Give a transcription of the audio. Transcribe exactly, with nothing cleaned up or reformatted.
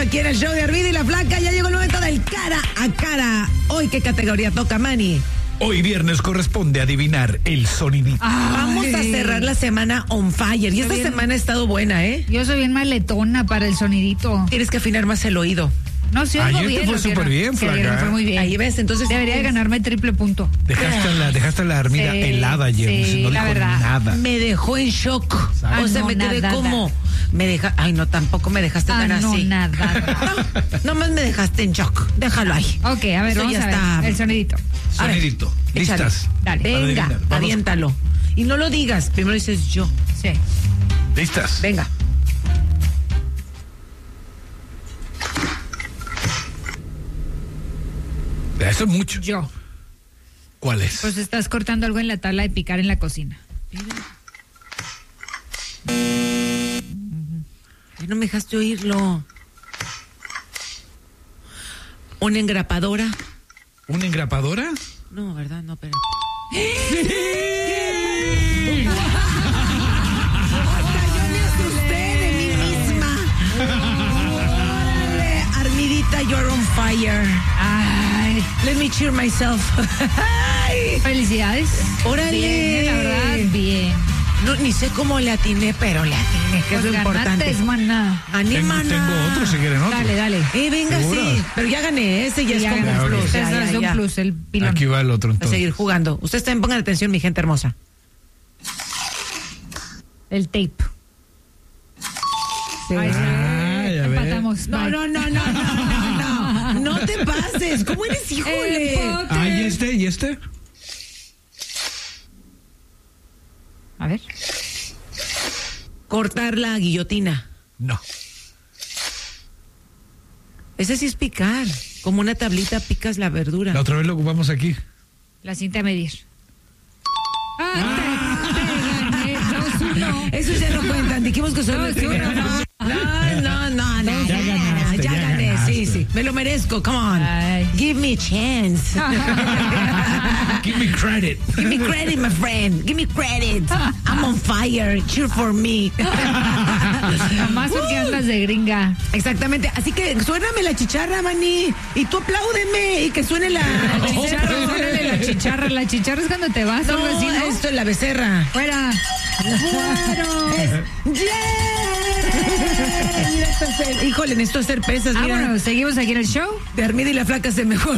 aquí en el show de Armida y la Flaca. Ya llegó el momento del cara a cara. Hoy, ¿qué categoría toca, Manny? Hoy viernes corresponde adivinar el sonidito. Ay. Vamos a cerrar la semana on fire. Y esta bien. semana ha estado buena, ¿eh? Yo soy bien maletona para el sonidito. Tienes que afinar más el oído. No, sí, oigo Ayer te bien. fue lo que súper no- bien, sí, Flaca. ayer me fue muy bien. Ahí ves, entonces... Debería de ganarme triple punto. Dejaste a la, dejaste a la Armida Sí, helada ayer. sí, no la dijo verdad. nada. Me dejó en shock. Ah, o sea, no, me quedé nada, como... Me deja... Ay, no, tampoco me dejaste Ah, tan no, así. nada. No, nomás me dejaste en shock. Déjalo ahí. Ok, a ver, Eso vamos ya a ver. está. El sonidito. A ver, Sonidito. échale. ¿Listas? Dale. Para Venga, adivinar. Vamos. aviéntalo. Y no lo digas, primero dices yo. Sí. ¿Listas? Venga. Eso es mucho. Yo. ¿Cuál es? Pues estás cortando algo en la tabla de picar en la cocina. Ay, no me dejaste oírlo. ¿Una engrapadora? ¿Una engrapadora? No, ¿verdad? No, pero... Armidita, you're on fire. Ay, Let me cheer myself. Ay, felicidades. órale. Bien, la verdad, bien. No, ni sé cómo le atiné, pero le atiné, que Pues es lo importante. ganaste, maná. Gané, Tengo, mana. tengo otro si quieren otro. Dale, dale. Eh, venga, ¿Seguras? sí. Pero ya gané, ese ya Sí, es ya como un ganaste. ok. plus. Ya, Ese ya, es un ya. plus, el pilón. Aquí va el otro A entonces. seguir jugando. Ustedes también pongan atención, mi gente hermosa. El tape. Sí. Ay, sí. Ah, ya ves. Empatamos. No, Bye. no, no, no, no, no, no. No te pases. ¿Cómo eres, híjole? Empate. Ah, ¿y este? ¿Y este? A ver. Cortar la guillotina. No. Ese sí es picar. Como una tablita picas la verdura. La otra vez lo ocupamos aquí. La cinta a medir. Ah, te, te gané. Dos, uno. Eso ya no cuentan. Dijimos que son No, los sí, primeros. no. No, no, no, no. Ya ganaste, Ya ya gané, ganaste. sí, sí. Me lo merezco. Come on. Ay. Give me a chance. Give me credit. Give me credit, my friend. Give me credit. I'm on fire. Cheer for me. Nomás porque andas de gringa. Exactamente. Así que suéname la chicharra, maní. Y tú apláudeme. Y que suene la La chicharra, chicharra. suélale la chicharra. La chicharra es cuando te vas. No, algo así, ¿no? esto es la becerra. Fuera. Mira, esto es el- Híjole, necesito hacer pesas. Mira, Vámonos, seguimos aquí en el show. de Armida y la Flaca se mejor.